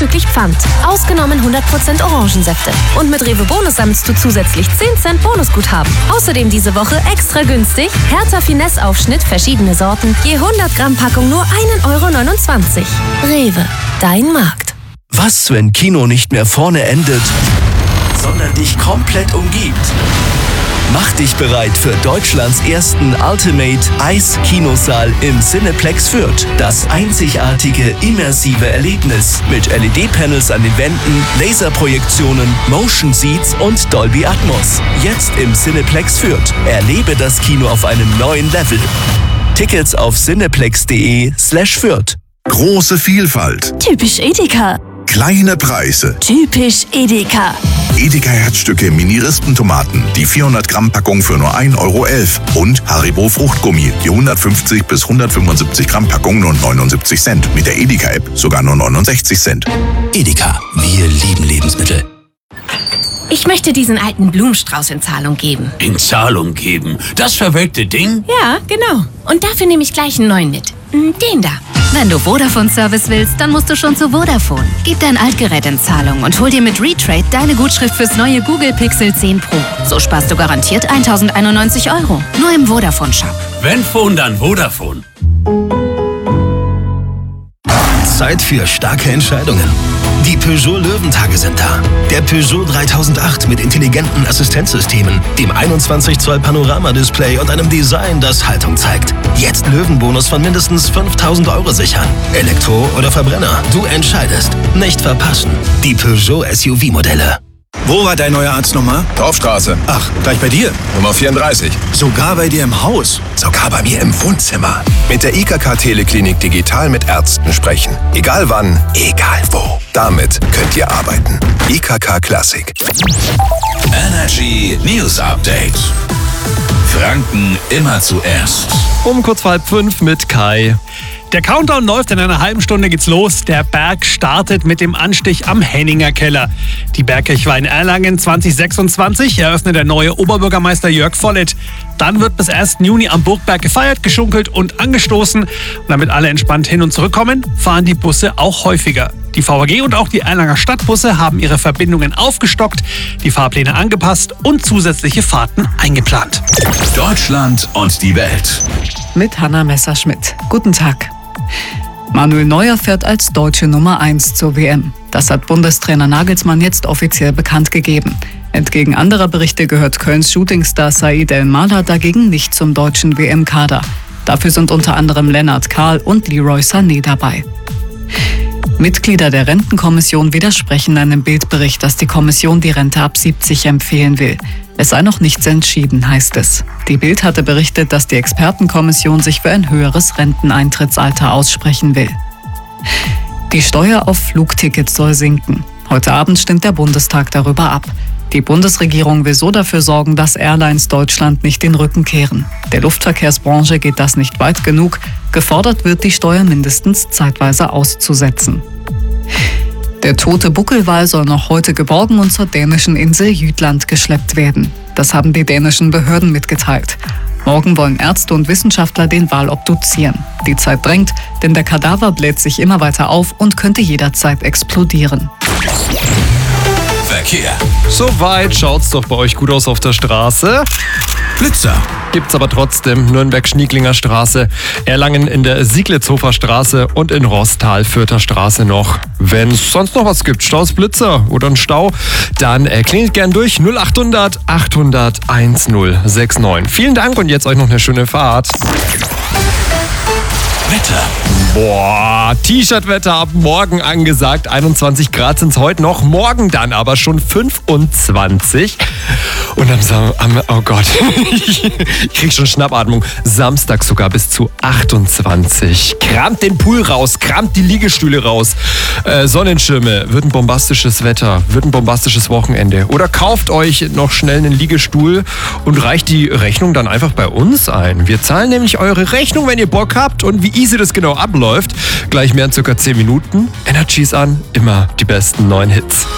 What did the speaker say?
zuzüglich Pfand. Ausgenommen 100% Orangensäfte. Und mit Rewe Bonus sammelst du zusätzlich 10 Cent Bonusguthaben. Außerdem diese Woche extra günstig Hertha Finesse Aufschnitt, verschiedene Sorten, je 100 Gramm Packung nur 1,29 €. Rewe, dein Markt. Was, wenn Kino nicht mehr vorne endet, sondern dich komplett umgibt? Mach dich bereit für Deutschlands ersten Ultimate Eis-Kinosaal im Cineplex Fürth. Das einzigartige, immersive Erlebnis mit LED-Panels an den Wänden, Laserprojektionen, Motion Seats und Dolby Atmos. Jetzt im Cineplex Fürth. Erlebe das Kino auf einem neuen Level. Tickets auf cineplex.de/Fürth. Große Vielfalt. Typisch Edeka. Kleine Preise. Typisch Edeka. Edeka Herzstücke Mini-Rispentomaten. Die 400 Gramm Packung für nur 1,11 € und Haribo Fruchtgummi. Die 150 bis 175 Gramm Packung nur 79 Cent. Mit der Edeka App sogar nur 69 Cent. Edeka, wir lieben Lebensmittel. Ich möchte diesen alten Blumenstrauß in Zahlung geben. In Zahlung geben? Das verwelkte Ding? Ja, genau. Und dafür nehme ich gleich einen neuen mit. Den da. Wenn du Vodafone-Service willst, dann musst du schon zu Vodafone. Gib dein Altgerät in Zahlung und hol dir mit Retrade deine Gutschrift fürs neue Google Pixel 10 Pro. So sparst du garantiert 1.091 €. Nur im Vodafone-Shop. Wenn Phone, dann Vodafone. Zeit für starke Entscheidungen. Die Peugeot Löwentage sind da. Der Peugeot 3008 mit intelligenten Assistenzsystemen, dem 21 Zoll Panoramadisplay und einem Design, das Haltung zeigt. Jetzt Löwenbonus von mindestens 5.000 € sichern. Elektro oder Verbrenner, du entscheidest. Nicht verpassen. Die Peugeot SUV-Modelle. Wo war dein neuer Arzt nochmal? Dorfstraße. Ach, gleich bei dir. Nummer 34. Sogar bei dir im Haus. Sogar bei mir im Wohnzimmer. Mit der IKK Teleklinik digital mit Ärzten sprechen. Egal wann, egal wo. Damit könnt ihr arbeiten. IKK Classic. Energy News Update. Franken immer zuerst. Um kurz vor 4:30 mit Kai. Der Countdown läuft, in einer halben Stunde geht's los. Der Berg startet mit dem Anstich am Henninger Keller. Die Bergkirche in Erlangen 2026 eröffnet der neue Oberbürgermeister Jörg Vollett. Dann wird bis 1. Juni am Burgberg gefeiert, geschunkelt und angestoßen. Und damit alle entspannt hin und zurückkommen, fahren die Busse auch häufiger. Die VAG und auch die Erlanger Stadtbusse haben ihre Verbindungen aufgestockt, die Fahrpläne angepasst und zusätzliche Fahrten eingeplant. Deutschland und die Welt. Mit Hanna Messerschmidt. Guten Tag. Manuel Neuer fährt als deutsche Nummer 1 zur WM. Das hat Bundestrainer Nagelsmann jetzt offiziell bekannt gegeben. Entgegen anderer Berichte gehört Kölns Shootingstar Said El-Malha dagegen nicht zum deutschen WM-Kader. Dafür sind unter anderem Lennart Kahl und Leroy Sané dabei. Mitglieder der Rentenkommission widersprechen einem Bildbericht, dass die Kommission die Rente ab 70 empfehlen will. Es sei noch nichts entschieden, heißt es. Die Bild hatte berichtet, dass die Expertenkommission sich für ein höheres Renteneintrittsalter aussprechen will. Die Steuer auf Flugtickets soll sinken. Heute Abend stimmt der Bundestag darüber ab. Die Bundesregierung will so dafür sorgen, dass Airlines Deutschland nicht den Rücken kehren. Der Luftverkehrsbranche geht das nicht weit genug. Gefordert wird, die Steuer mindestens zeitweise auszusetzen. Der tote Buckelwal soll noch heute geborgen und zur dänischen Insel Jütland geschleppt werden. Das haben die dänischen Behörden mitgeteilt. Morgen wollen Ärzte und Wissenschaftler den Wal obduzieren. Die Zeit drängt, denn der Kadaver bläht sich immer weiter auf und könnte jederzeit explodieren. Verkehr. Soweit schaut's doch bei euch gut aus auf der Straße. Blitzer. Gibt's aber trotzdem. Nürnberg-Schnieglinger Straße, Erlangen in der Sieglitzhofer Straße und in Rostal Fürther Straße noch. Wenn es sonst noch was gibt, Staus, Blitzer oder ein Stau, dann klingelt gern durch 0800 800 1069. Vielen Dank und jetzt euch noch eine schöne Fahrt. Wetter. Boah, T-Shirt-Wetter ab morgen angesagt. 21 Grad sind es heute noch. Morgen dann aber schon 25. Und oh Gott, ich krieg schon Schnappatmung. Samstag sogar bis zu 28. Kramt den Pool raus, kramt die Liegestühle raus. Sonnenschirme, wird ein bombastisches Wetter, wird ein bombastisches Wochenende. Oder kauft euch noch schnell einen Liegestuhl und reicht die Rechnung dann einfach bei uns ein. Wir zahlen nämlich eure Rechnung, wenn ihr Bock habt. Und wie easy das genau abläuft, gleich mehr in circa 10 Minuten. Energies an, immer die besten neuen Hits.